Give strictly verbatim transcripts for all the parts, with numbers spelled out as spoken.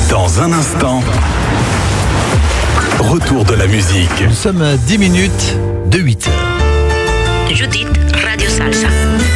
Dans un instant, retour de la musique. Nous sommes à dix minutes de huit heures. Judith, Radio Salsa.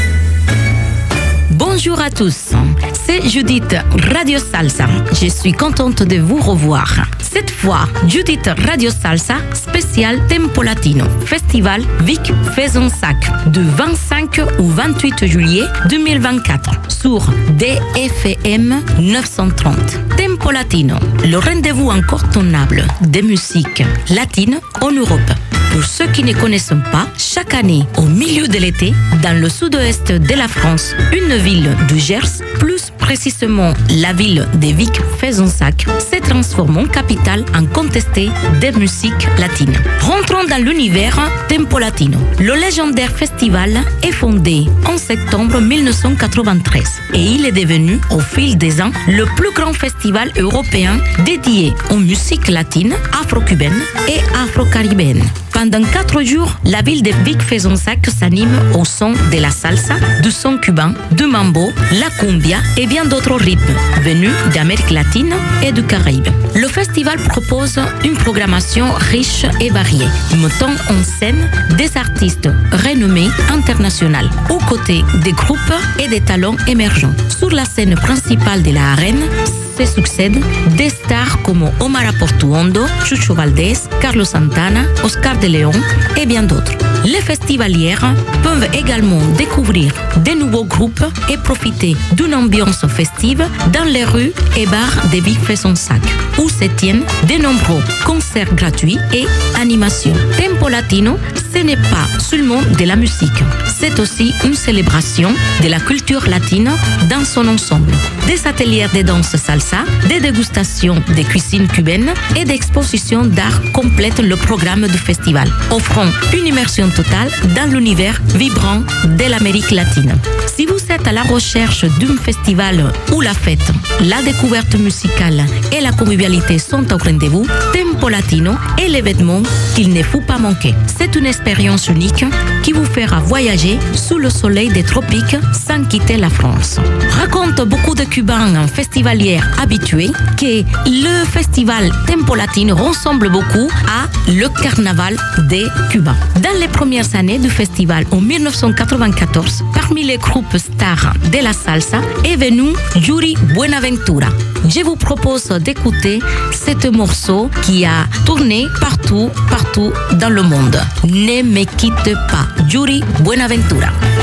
Bonjour à tous, c'est Judith, Radio Salsa. Je suis contente de vous revoir. Cette fois, Judith Radio Salsa, spécial Tempo Latino, Festival Vic Fezensac, du vingt-cinq au vingt-huit juillet deux mille vingt-quatre, sur D F M neuf cent trente. Tempo Latino, le rendez-vous incontournable des musiques latines en Europe. Pour ceux qui ne connaissent pas, chaque année, au milieu de l'été, dans le sud-ouest de la France, une ville du Gers, plus précisément la ville de Vic Fezensac, se transforme en capitale incontestée des musiques latines. Rentrons dans l'univers Tempo Latino. Le légendaire festival est fondé en septembre mille neuf cent quatre-vingt-treize et il est devenu, au fil des ans, le plus grand festival européen dédié aux musiques latines, afro-cubaines et afro-caribéennes. Pendant quatre jours, la ville de Vic Fezensac s'anime au son de la salsa, du son cubain, du mambo, la cumbia et bien d'autres rythmes venus d'Amérique latine et du Caraïbe. Le festival propose une programmation riche et variée, mettant en scène des artistes renommés internationaux, aux côtés des groupes et des talents émergents. Sur la scène principale de la arène, se succèdent des stars comme Omar Portuondo, Chucho Valdés, Carlos Santana, Oscar de León et bien d'autres. Les festivalières peuvent également découvrir de nouveaux groupes et profiter d'une ambiance festive dans les rues et bars de Vic Fezensac, où se tiennent de nombreux concerts gratuits et animations. Tempo Latino, ce n'est pas seulement de la musique, c'est aussi une célébration de la culture latine dans son ensemble. Des ateliers de danse salsa, des dégustations de cuisine cubaine et d'expositions d'art complètent le programme du festival, offrant une immersion totale dans l'univers vibrant de l'Amérique latine. Si vous êtes à la recherche d'un festival où la fête, la découverte musicale et la convivialité sont au rendez-vous, Tempo Latino est l'événement qu'il ne faut pas manquer. C'est une expérience unique qui vous fera voyager sous le soleil des tropiques sans quitter la France. Raconte beaucoup de Cubains festivaliers habitués que le festival Tempo Latino ressemble beaucoup à le carnaval de Cuba. Dans les premières années du festival en mille neuf cent quatre-vingt-quatorze, parmi les groupes stars de la salsa est venu Yuri Buenaventura. Je vous propose d'écouter ce morceau qui a tourné partout, partout dans le monde. Ne me quitte pas, Yuri Buenaventura.